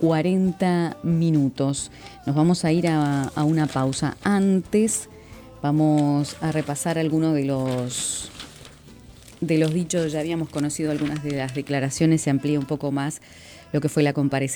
40 minutos. Nos vamos a ir a una pausa. Antes vamos a repasar algunos de los dichos. Ya habíamos conocido algunas de las declaraciones, se amplía un poco más lo que fue la comparecencia